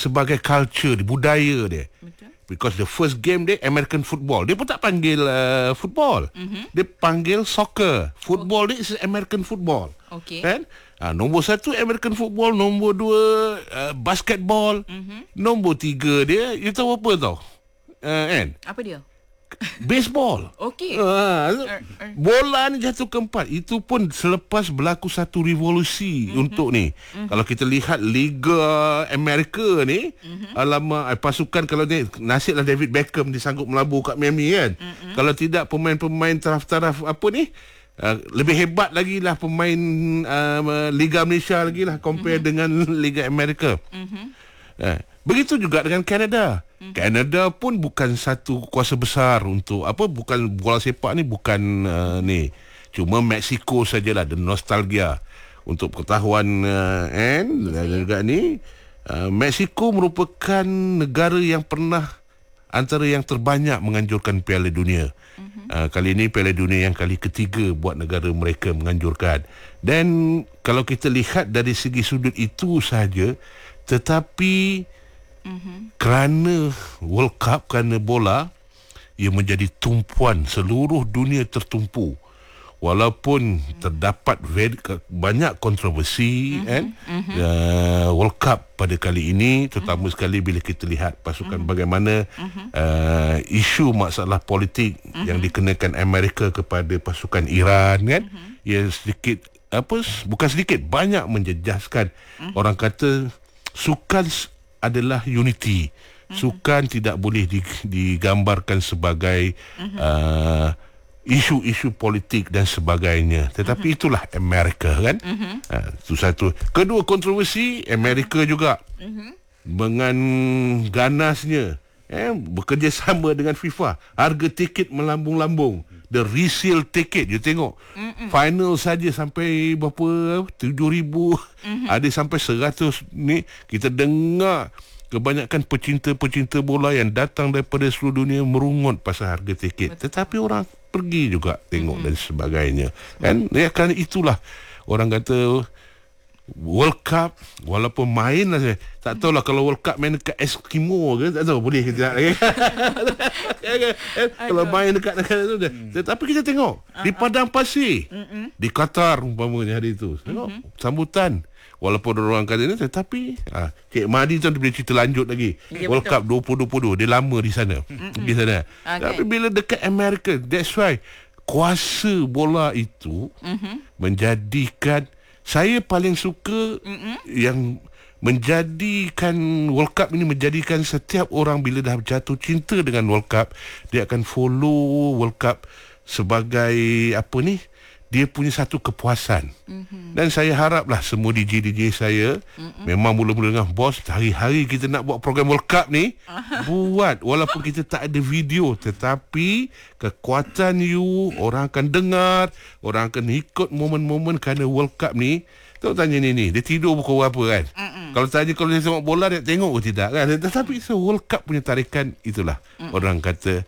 sebagai culture, budaya dia. Betul. Because the first game dia American football. Dia pun tak panggil football. Dia panggil soccer. Football dia is American football. Okey. Kan? Nombor 1 American football, nombor 2 basketball, nombor 3 dia, you tahu apa tau? Kan? Apa dia? Baseball. Okey. Bola ni jatuh keempat. Itu pun selepas berlaku satu revolusi untuk ni. Kalau kita lihat Liga Amerika ni, alamak, pasukan kalau ni nasiblah David Beckham dia sanggup melabur kat Miami kan. Kalau tidak pemain-pemain taraf-taraf apa ni, lebih hebat lagi lah pemain Liga Malaysia lagi lah compare dengan Liga Amerika. Begitu juga dengan Canada. Canada pun bukan satu kuasa besar untuk bukan bola sepak ni, bukan ni. Cuma Mexico sajalah, the nostalgia. Untuk pengetahuan dan juga ni, Mexico merupakan negara yang pernah antara yang terbanyak menganjurkan Piala Dunia. Kali ini Piala Dunia yang kali ketiga buat negara mereka menganjurkan. Dan kalau kita lihat dari segi sudut itu saja, tetapi kerana World Cup, kerana bola, ia menjadi tumpuan, seluruh dunia tertumpu. Walaupun terdapat banyak kontroversi World Cup pada kali ini, terutama sekali bila kita lihat pasukan bagaimana isu masalah politik yang dikenakan Amerika kepada pasukan Iran kan, ia sedikit bukan sedikit, banyak menjejaskan. Orang kata sukan adalah unity. Sukan tidak boleh digambarkan sebagai isu-isu politik dan sebagainya. Tetapi itulah Amerika kan. Itu satu. Kedua, kontroversi Amerika juga dengan ganasnya bekerjasama dengan FIFA, harga tiket melambung-lambung. The resale ticket, you tengok final saja sampai berapa, 7,000, ada sampai 100 ni. Kita dengar kebanyakan pecinta-pecinta bola yang datang daripada seluruh dunia merungut pasal harga tiket. Tetapi orang pergi juga tengok dan sebagainya. Kan? Ya, kerana itulah orang kata World Cup, walaupun main lah saya tak tahulah kalau World Cup main dekat Eskimo ke, tak tahu boleh ke tidak. Kalau main dekat tu, tetapi kita tengok di padang pasir di Qatar umpamanya hari itu, tengok sambutan. Walaupun orang kata ni, tetapi Cik Mahdi tu boleh cerita lanjut lagi. World Cup 2020 dia lama di sana. Di sana. Tapi bila dekat Amerika, that's why kuasa bola itu menjadikan, saya paling suka yang menjadikan World Cup ini, menjadikan setiap orang bila dah jatuh cinta dengan World Cup, dia akan follow World Cup sebagai dia punya satu kepuasan. Dan saya haraplah semua DJ saya memang mula-mula dengan bos, hari-hari kita nak buat program World Cup ni, buat walaupun kita tak ada video, tetapi kekuatan you, orang akan dengar, orang akan ikut momen-momen kerana World Cup ni. Tahu tanya ni dia tidur pukul berapa kan? Kalau tanya kalau dia tengok bola, dia tengok ke tidak kan? Tetapi World Cup punya tarikan itulah. Orang kata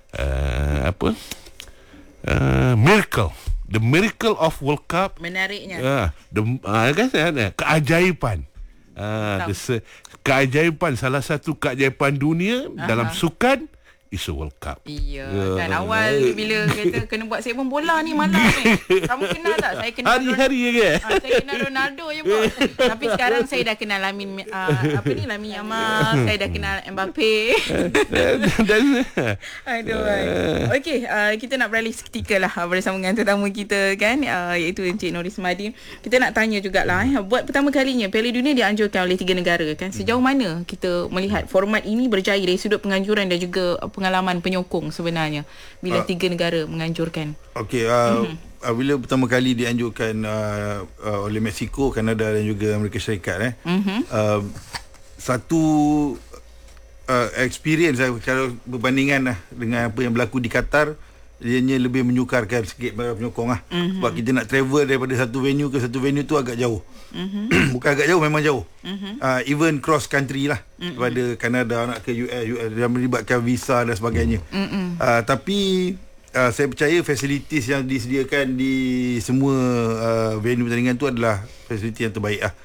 miracle. The miracle of World Cup. Menariknya. Keajaiban. Keajaiban, salah satu keajaiban dunia dalam sukan is a World Cup. Iya, kan awal bila kata kena buat segmen bola ni malam ni. Kamu kenal tak? Saya kenal hari-hari ke? Saya kenal Ronaldo je bos. Tapi sekarang saya dah kenal Lamin Lamin Yamal, saya dah kenal Mbappe. Aduh. Okey, kita nak beralih seketika lah bersama dengan tetamu kita kan, iaitu Encik Nor Ismadi. Kita nak tanya jugalah buat pertama kalinya Piala Dunia dianjurkan oleh 3 negara kan. Sejauh mana kita melihat format ini berjaya dari sudut penganjuran dan juga pengalaman penyokong sebenarnya bila 3 negara menganjurkan? Okey, bila pertama kali dianjurkan oleh Mexico, Kanada dan juga Amerika Syarikat satu experience kalau berbandingan dengan apa yang berlaku di Qatar, ianya lebih menyukarkan sikit para penyokong sebab kita nak travel daripada satu venue ke satu venue tu agak jauh. Bukan agak jauh, memang jauh. Even cross country lah, daripada Kanada nak ke US yang melibatkan visa dan sebagainya. Tapi saya percaya facilities yang disediakan di semua venue pertandingan tu adalah facility yang terbaik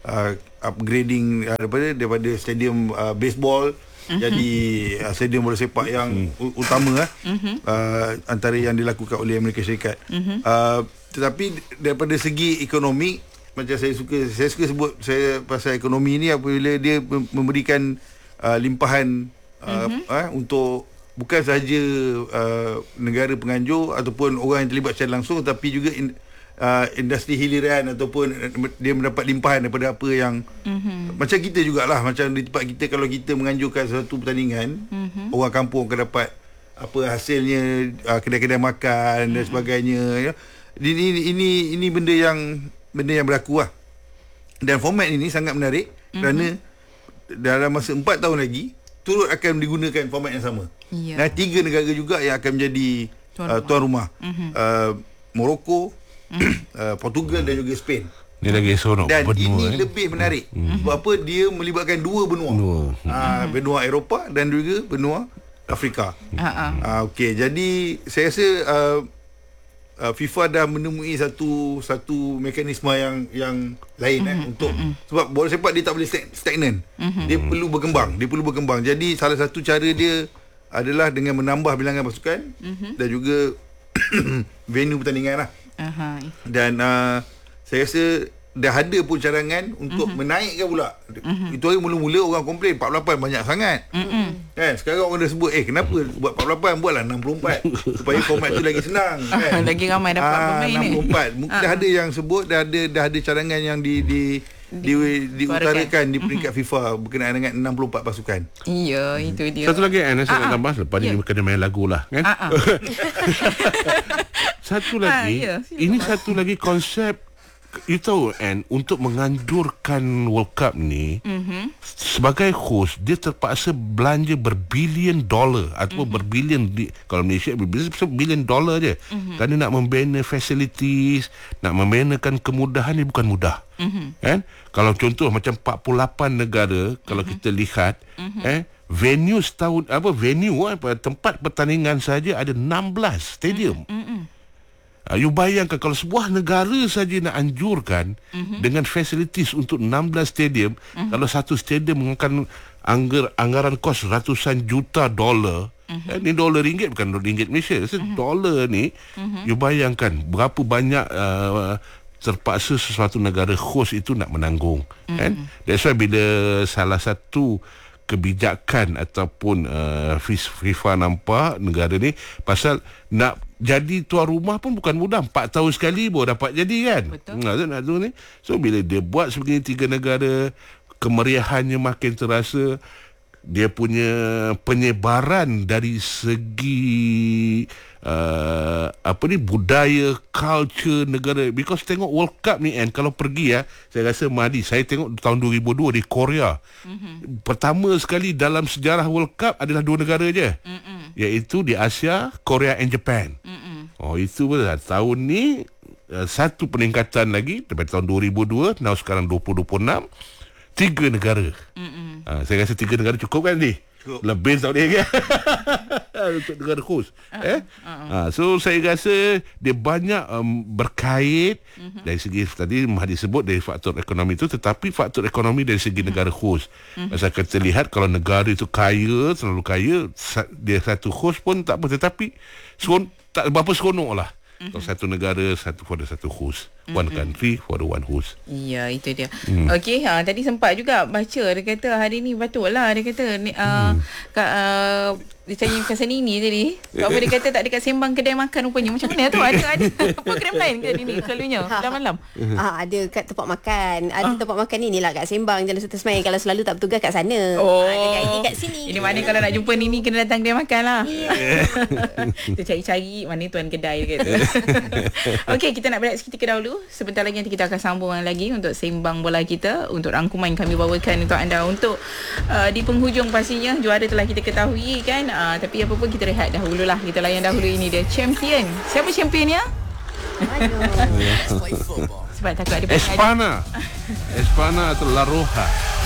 upgrading daripada stadium baseball jadi stadium bola sepak yang utama antara yang dilakukan oleh Amerika Syarikat. Tetapi daripada segi ekonomi, macam saya suka sebut saya pasal ekonomi ni, apabila dia memberikan limpahan untuk bukan sahaja negara penganjur ataupun orang yang terlibat secara langsung, tapi juga industri hiliran ataupun dia mendapat limpahan daripada apa yang macam kita jugalah, macam di tempat kita, kalau kita menganjurkan satu pertandingan, orang kampung akan dapat apa hasilnya, kedai-kedai makan dan sebagainya, ya. Ini benda yang berlaku lah. Dan format ini sangat menarik kerana dalam masa 4 tahun lagi turut akan digunakan format yang sama. Dan 3 negara juga yang akan menjadi tuan rumah. Morocco, Portugal dan juga Spain. Dia lagi seronok. Dan ini lebih menarik. Sebab apa? Dia melibatkan 2 benua. Benua Eropah dan juga benua Afrika. Okey, jadi saya rasa FIFA dah menemui satu mekanisme yang lain untuk sebab bola sepak dia tak boleh stagnan. Dia perlu berkembang. Jadi salah satu cara dia adalah dengan menambah bilangan pasukan dan juga venue pertandingan lah. Dan saya rasa dah ada pun cadangan untuk menaikkan pula. Itu hari mula-mula orang komplain 48 banyak sangat. Kan sekarang orang dah sebut kenapa buat 48, buatlah 64 supaya format tu lagi senang kan. Lagi ramai dapat pemain ni. 64. Mungkin dah ada yang sebut, dah ada cadangan yang diutarakan di peringkat FIFA berkenaan dengan 64 pasukan. Ya, itu dia. Satu lagi saya nak tambah lepas ni kena main lagu lah kan. Satu lagi, ini satu lagi konsep. You tahu, untuk menganjurkan World Cup ni, sebagai host dia terpaksa belanja berbilion dolar ataupun berbilion kalau Malaysia berbilion dolar je. Kerana nak membina facilities, nak membinakan kemudahan ni bukan mudah. Kan? Kalau contoh macam 48 negara, kalau kita lihat venue tempat pertandingan saja ada 16 stadium. You bayangkan kalau sebuah negara saja nak anjurkan dengan facilities untuk 16 stadium, kalau satu stadium mengeluarkan anggaran kos ratusan juta dolar, ini dolar ringgit bukan ringgit Malaysia, dolar ni, you bayangkan berapa banyak terpaksa sesuatu negara host itu nak menanggung. That's why bila salah satu kebijakan ataupun FIFA nampak negara ni pasal nak jadi tuan rumah pun bukan mudah. 4 tahun sekali baru dapat jadi kan. Betul. Ni. So bila dia buat sebegini 3 negara, kemeriahannya makin terasa. Dia punya penyebaran dari segi budaya, culture negara. Because tengok World Cup ni kalau pergi saya rasa Mahdi, saya tengok tahun 2002 di Korea. Pertama sekali dalam sejarah World Cup adalah 2 negara je. Iaitu di Asia, Korea and Japan. Itu tahun ni satu peningkatan lagi daripada tahun 2002, sekarang 2026, 3 negara. Saya rasa 3 negara cukup kan ni? Lebih tak boleh kan? Untuk negara host. So saya rasa dia banyak berkait dari segi tadi Mahdi sebut dari faktor ekonomi itu, tetapi faktor ekonomi dari segi negara host. Pasal kita lihat kalau negara itu kaya, terlalu kaya, dia satu host pun tak apa, tetapi tak berapa seronok lah. Kalau satu negara, satu host. One country for the one host. Ya, itu dia. Okey, tadi sempat juga baca, dia kata hari ni betul lah, dia kata dia tanya pasal ni tadi. Apa dia kata tak dekat sembang kedai makan rupanya. Macam mana tu? Ada program lain ke ni selalunya malam-malam? Ada kat tempat makan. Ada tempat makan ni lah kat Sembang Jalan Sultan Ismail. Kalau selalu tak bertugas kat sana. Ada kat sini. Ini mana kalau nak jumpa Nini kena datang kedai makan lah. Kita cari-cari mana tuan kedai dia kata. Okey, kita nak berehat seketika dahulu. Sebentar lagi nanti kita akan sambung lagi untuk sembang bola kita, untuk rangkuman kami bawakan untuk anda. Untuk di penghujung pastinya juara telah kita ketahui kan. Tapi apa pun kita rehat dahululah. Kita layan dahulu ini dia champion. Siapa championnya? Sebab takut ada Espana atau La Roja.